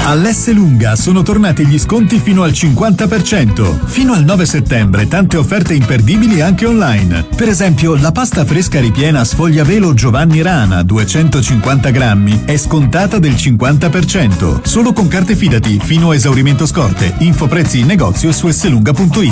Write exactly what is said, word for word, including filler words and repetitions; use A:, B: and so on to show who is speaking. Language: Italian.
A: All'Esselunga sono tornati gli sconti fino al cinquanta per cento. Fino al nove settembre tante offerte imperdibili anche online. Per esempio la pasta fresca ripiena sfogliavelo Giovanni Rana duecentocinquanta grammi è scontata del cinquanta per cento. Solo con carte Fidati fino a esaurimento scorte. Info prezzi in negozio su esselunga punto it.